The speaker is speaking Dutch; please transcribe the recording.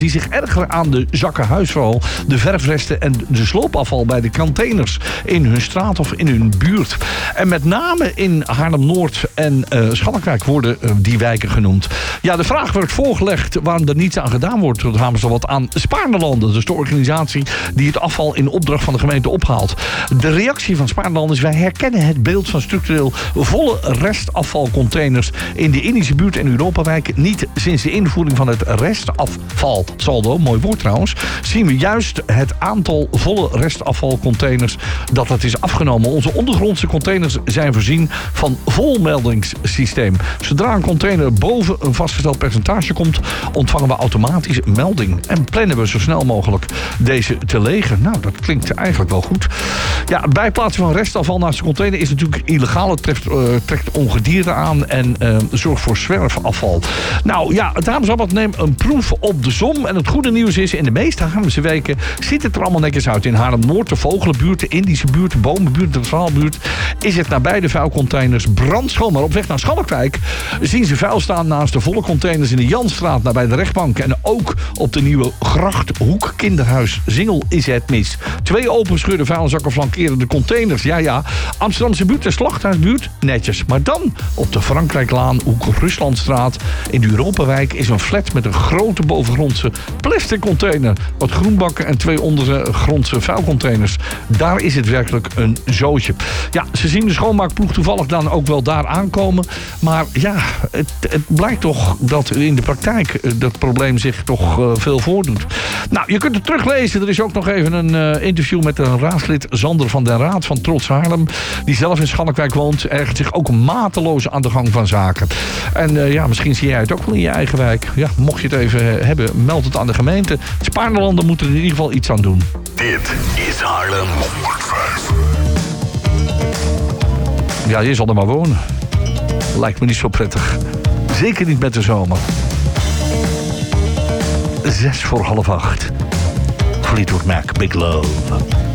die zich ergeren aan de zakken huisvuil, de verfresten en de sloopafval bij de containers in hun straat of in hun buurt. En met name in Haarlem-Noord en Schalkwijk worden die wijken genoemd. Ja, de vraag wordt voorgelegd waarom er niets aan gedaan wordt. Dat gaan we zo wat aan Spaarnelanden, dus de organisatie die het afval in opdracht van de gemeente ophaalt. De reactie van Spaarnelanden is: wij herkennen het beeld van structureel volle restafvalcontainers in de Indische buurt en Europawijk niet. Sinds de invoering van het restafvalsaldo, mooi woord trouwens, zien we juist het aantal volle restafvalcontainers dat het is afgenomen. Onze ondergrondse containers zijn voorzien van volmeldingssysteem. Zodra een container boven een vastgesteld percentage komt, ontvangen we automatisch een melding en plannen we zo snel mogelijk deze te legen. Nou, dat klinkt eigenlijk wel goed. Ja, bijplaatsen van restafval naast de container is natuurlijk illegaal. Het trekt ongedierte aan en zorgt voor zwerfafval. Nou ja, dames en heren, neem een proef op de som. En het goede nieuws is, in de meeste Haarlemse weken ziet het er allemaal netjes uit. In Haarlem-Noord, de Vogelenbuurt, de Indische buurt, de Bomenbuurt, de Verhaalbuurt, is het nabij de vuilcontainers brandschoon. Maar op weg naar Schalkwijk zien ze vuil staan naast de volle containers in de Janstraat, nabij de rechtbank. En ook op de nieuwe Grachthoek Kinderhuis Singel is het mis. 2 openscheurde vuilzakken flankeren de containers. Ja, Amsterdamse buurt en Slachthuisbuurt, netjes. Maar dan op de Frankrijklaan, hoek Ruslandstraat, in de Europawijk is een flat met een grote bovengrondse plastic container, wat groenbakken en 2 ondergrondse vuilcontainers. Daar is het werkelijk een zootje. Ja, ze zien de schoonmaakploeg toevallig dan ook wel daar aankomen. Maar ja, het blijkt toch dat in de praktijk dat probleem zich toch veel voordoet. Nou, je kunt het teruglezen. Er is ook nog even een interview met een raadslid Sander van den Raad van Trots Haarlem, die zelf in Schalkwijk woont, ergert zich ook mateloos aan de gang van zaken. En ja, misschien zie jij het ook wel in je eigen wijk. Ja, mocht je het even hebben, meld het aan de gemeente. Spaarnelanden moeten er in ieder geval iets aan doen. Dit is Haarlem 105. Ja, je zal er maar wonen. Lijkt me niet zo prettig. Zeker niet met de zomer. 7:06. Fleetwood Mac, Big Love.